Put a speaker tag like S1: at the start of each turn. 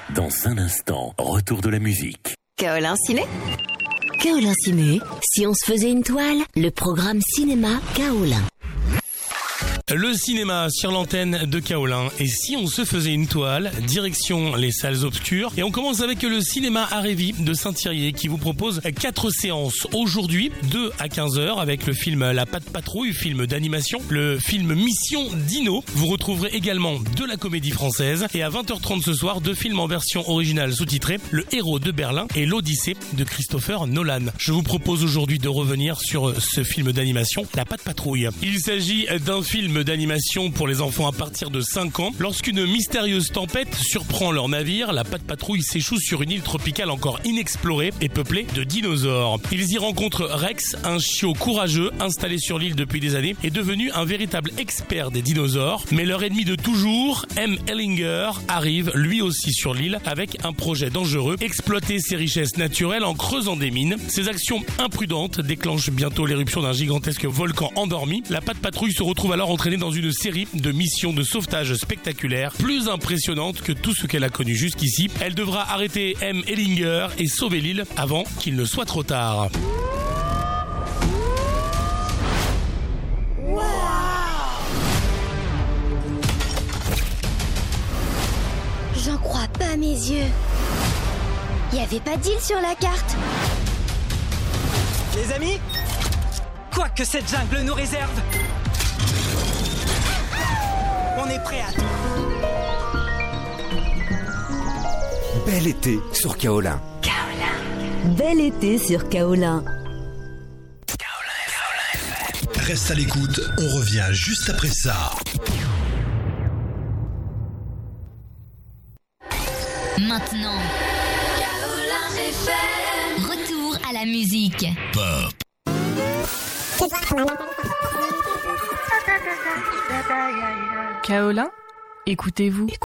S1: Dans un instant, retour de la musique.
S2: Kaolin Ciné.
S3: Kaolin Ciné, si on se faisait une toile, le programme cinéma Kaolin.
S4: Le cinéma sur l'antenne de Kaolin. Et si on se faisait une toile, direction les salles obscures. Et on commence avec le cinéma Arévi de Saint-Thirier qui vous propose 4 séances aujourd'hui, 2 à 15h avec le film La Patte Patrouille, film d'animation, le film Mission Dino. Vous retrouverez également de la comédie française. Et à 20h30 ce soir, 2 films en version originale sous-titrée, Le Héros de Berlin et L'Odyssée de Christopher Nolan. Je vous propose aujourd'hui de revenir sur ce film d'animation, La Patte Patrouille. Il s'agit d'un film d'animation pour les enfants à partir de 5 ans. Lorsqu'une mystérieuse tempête surprend leur navire, la Patte Patrouille s'échoue sur une île tropicale encore inexplorée et peuplée de dinosaures. Ils y rencontrent Rex, un chiot courageux installé sur l'île depuis des années et devenu un véritable expert des dinosaures. Mais leur ennemi de toujours, M. Ellinger, arrive lui aussi sur l'île avec un projet dangereux, exploiter ses richesses naturelles en creusant des mines. Ses actions imprudentes déclenchent bientôt l'éruption d'un gigantesque volcan endormi. La Patte Patrouille se retrouve alors entraînée dans une série de missions de sauvetage spectaculaires, plus impressionnantes que tout ce qu'elle a connu jusqu'ici. Elle devra arrêter M. Ellinger et sauver l'île avant qu'il ne soit trop tard.
S2: Wow. J'en crois pas mes yeux. Y avait pas d'île sur la carte.
S5: Les amis, quoi que cette jungle nous réserve, on est prêt à tout.
S6: Bel été sur Kaolin.
S3: Bel été sur Kaolin.
S7: Reste à l'écoute, on revient juste après ça.
S8: Maintenant, retour à la musique.
S7: Pop.
S9: Kaolin, écoutez-vous.